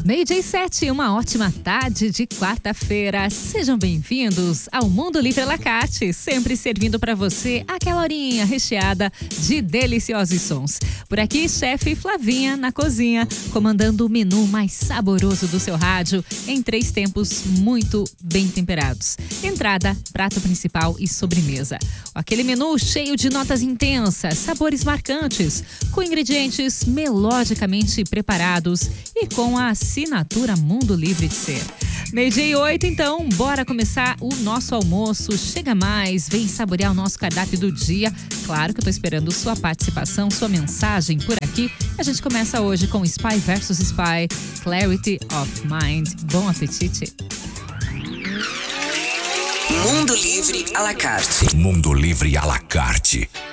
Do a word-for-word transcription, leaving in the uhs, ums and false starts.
Meio-dia e sete, uma ótima tarde de quarta-feira. Sejam bem-vindos ao Mundo Livre à la carte, sempre servindo para você aquela horinha recheada de deliciosos sons. Por aqui, chefe Flavinha na cozinha, comandando o menu mais saboroso do seu rádio em três tempos muito bem temperados. Entrada, prato principal e sobremesa. Aquele menu cheio de notas intensas, sabores marcantes, com ingredientes melodicamente preparados e com a assinatura Mundo Livre de ser. Meio-dia e oito, então, bora começar o nosso almoço. Chega mais, vem saborear o nosso cardápio do dia. Claro que eu tô esperando sua participação, sua mensagem por aqui. A gente começa hoje com Spy versus. Spy, Clarity of Mind. Bom apetite! Mundo Livre à la carte. Mundo Livre à la carte.